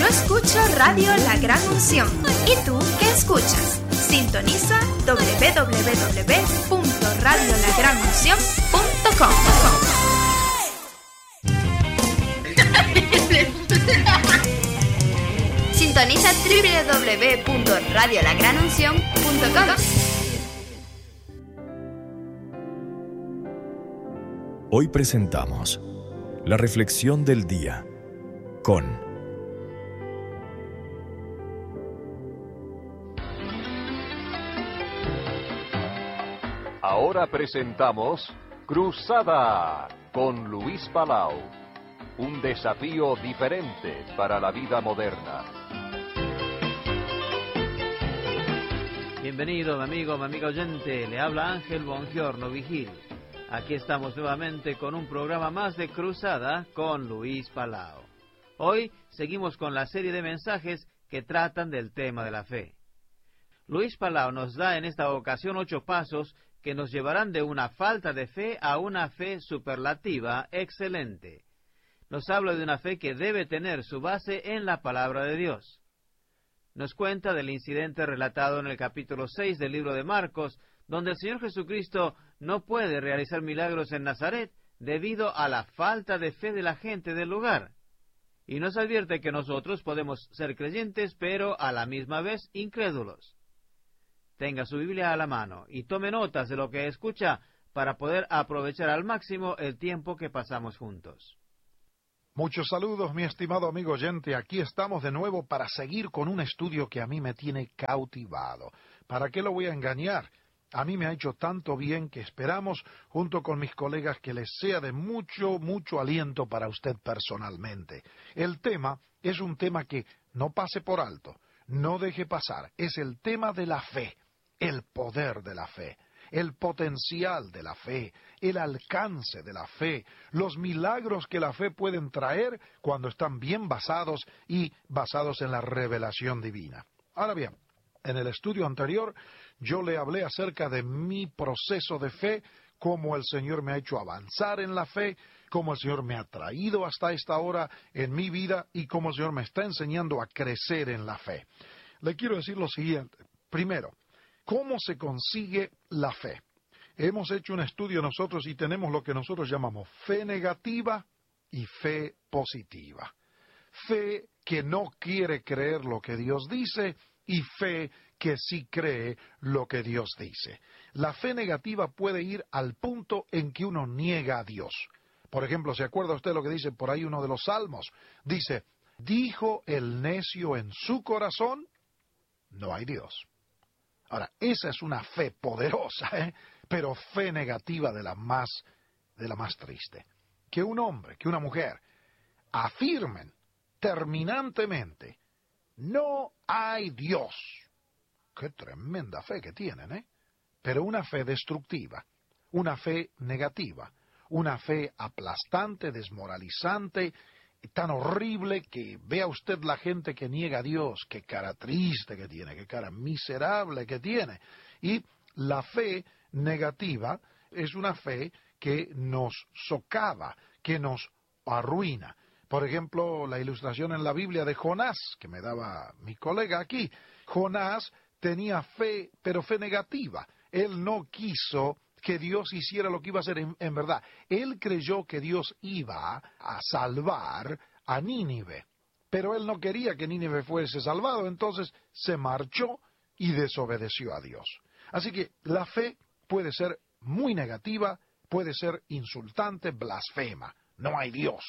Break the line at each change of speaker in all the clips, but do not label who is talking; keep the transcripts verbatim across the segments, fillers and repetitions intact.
escucho Radio La Gran Unción. ¿Y tú qué escuchas? Sintoniza doble u doble u doble u punto radio la gran unción punto com. Sintoniza doble u doble u doble u punto radio la gran unción punto com.
Hoy presentamos la reflexión del día con
Ahora presentamos Cruzada con Luis Palau, un desafío diferente para la vida moderna.
Bienvenido, mi amigo, mi amiga oyente, le habla Ángel Bongiorno Vigil. Aquí estamos nuevamente con un programa más de Cruzada con Luis Palau. Hoy seguimos con la serie de mensajes que tratan del tema de la fe. Luis Palau nos da en esta ocasión ocho pasos que nos llevarán de una falta de fe a una fe superlativa excelente. Nos habla de una fe que debe tener su base en la palabra de Dios. Nos cuenta del incidente relatado en el capítulo seis del libro de Marcos, donde el Señor Jesucristo no puede realizar milagros en Nazaret debido a la falta de fe de la gente del lugar. Y nos advierte que nosotros podemos ser creyentes, pero a la misma vez incrédulos. Tenga su Biblia a la mano y tome notas de lo que escucha para poder aprovechar al máximo el tiempo que pasamos juntos.
Muchos saludos, mi estimado amigo oyente. Aquí estamos de nuevo para seguir con un estudio que a mí me tiene cautivado. ¿Para qué lo voy a engañar? A mí me ha hecho tanto bien que esperamos, junto con mis colegas, que les sea de mucho, mucho aliento para usted personalmente. El tema es un tema que no pase por alto, no deje pasar. Es el tema de la fe, el poder de la fe, el potencial de la fe, el alcance de la fe, los milagros que la fe puede traer cuando están bien basados y basados en la revelación divina. Ahora bien, en el estudio anterior yo le hablé acerca de mi proceso de fe, cómo el Señor me ha hecho avanzar en la fe, cómo el Señor me ha traído hasta esta hora en mi vida y cómo el Señor me está enseñando a crecer en la fe. Le quiero decir lo siguiente. Primero, ¿cómo se consigue la fe? Hemos hecho un estudio nosotros y tenemos lo que nosotros llamamos fe negativa y fe positiva. Fe que no quiere creer lo que Dios dice y fe que sí cree lo que Dios dice. La fe negativa puede ir al punto en que uno niega a Dios. Por ejemplo, ¿se acuerda usted lo que dice por ahí uno de los salmos? Dice, dijo el necio en su corazón, no hay Dios. Ahora, esa es una fe poderosa, ¿eh? Pero fe negativa de la más, de la más triste. Que un hombre, que una mujer afirmen terminantemente, no hay Dios. Qué tremenda fe que tienen, ¿eh? Pero una fe destructiva, una fe negativa, una fe aplastante, desmoralizante, tan horrible que vea usted la gente que niega a Dios, qué cara triste que tiene, qué cara miserable que tiene. Y la fe negativa es una fe que nos socava, que nos arruina. Por ejemplo, la ilustración en la Biblia de Jonás, que me daba mi colega aquí. Jonás tenía fe, pero fe negativa. Él no quiso que Dios hiciera lo que iba a hacer en, en verdad. Él creyó que Dios iba a salvar a Nínive, pero él no quería que Nínive fuese salvado, entonces se marchó y desobedeció a Dios. Así que la fe puede ser muy negativa, puede ser insultante, blasfema. No hay Dios.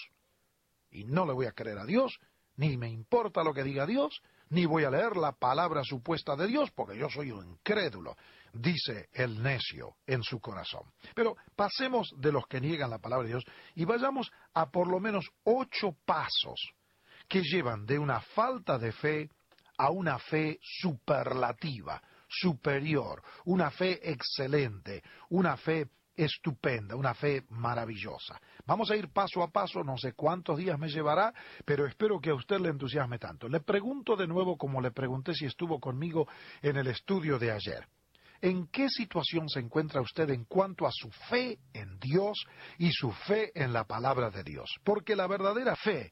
Y no le voy a creer a Dios, ni me importa lo que diga Dios, ni voy a leer la palabra supuesta de Dios, porque yo soy un incrédulo, dice el necio en su corazón. Pero pasemos de los que niegan la palabra de Dios y vayamos a por lo menos ocho pasos que llevan de una falta de fe a una fe superlativa, superior, una fe excelente, una fe estupenda, una fe maravillosa. Vamos a ir paso a paso, no sé cuántos días me llevará, pero espero que a usted le entusiasme tanto. Le pregunto de nuevo, como le pregunté si estuvo conmigo en el estudio de ayer. ¿En qué situación se encuentra usted en cuanto a su fe en Dios y su fe en la palabra de Dios? Porque la verdadera fe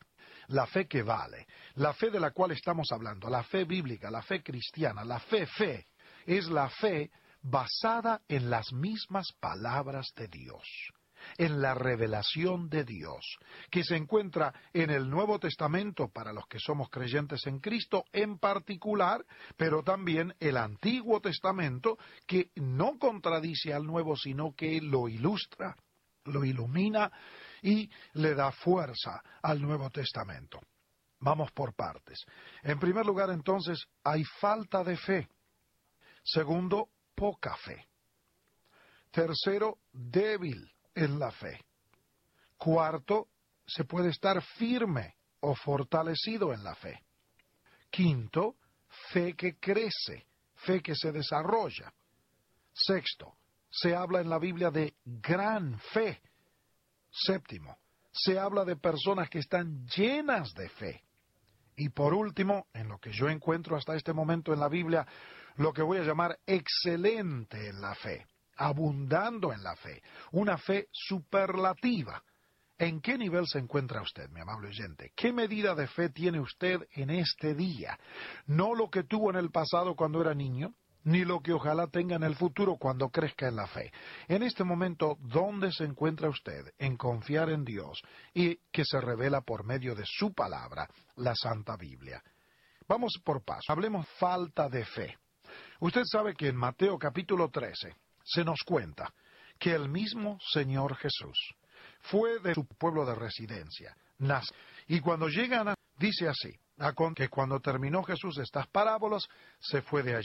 la fe que vale, la fe de la cual estamos hablando, la fe bíblica, la fe cristiana, la fe fe, es la fe basada en las mismas palabras de Dios, en la revelación de Dios, que se encuentra en el Nuevo Testamento para los que somos creyentes en Cristo en particular, pero también el Antiguo Testamento, que no contradice al Nuevo, sino que lo ilustra, lo ilumina y le da fuerza al Nuevo Testamento. Vamos por partes. En primer lugar, entonces, hay falta de fe. Segundo, poca fe. Tercero, débil en la fe. Cuarto, se puede estar firme o fortalecido en la fe. Quinto, fe que crece, fe que se desarrolla. Sexto, se habla en la Biblia de gran fe. Séptimo, se habla de personas que están llenas de fe. Y por último, en lo que yo encuentro hasta este momento en la Biblia, lo que voy a llamar excelente en la fe, abundando en la fe, una fe superlativa. ¿En qué nivel se encuentra usted, mi amable oyente? ¿Qué medida de fe tiene usted en este día? No lo que tuvo en el pasado cuando era niño, ni lo que ojalá tenga en el futuro cuando crezca en la fe. En este momento, ¿dónde se encuentra usted en confiar en Dios y que se revela por medio de su palabra, la Santa Biblia? Vamos por paso. Hablemos falta de fe. Usted sabe que en Mateo capítulo trece se nos cuenta que el mismo Señor Jesús fue de su pueblo de residencia, nace, y cuando llegan a, dice así, que cuando terminó Jesús estas parábolas, se fue de allí.